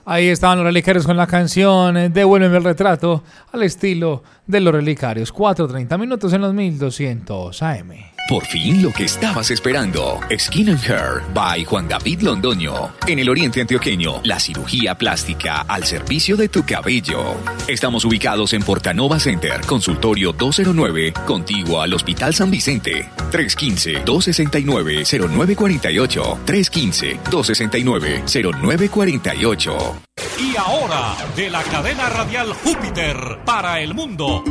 Ahí estaban los Relicarios con la canción Devuélveme el retrato al estilo de los Relicarios. 4:30 minutos en los 1200 AM. Por fin lo que estabas esperando. Skin and Hair by Juan David Londoño. En el oriente antioqueño, la cirugía plástica al servicio de tu cabello. Estamos ubicados en Portanova Center, consultorio 209, contiguo al Hospital San Vicente. 315-269-0948. 315-269-0948. Y ahora, de la cadena radial Júpiter para el mundo,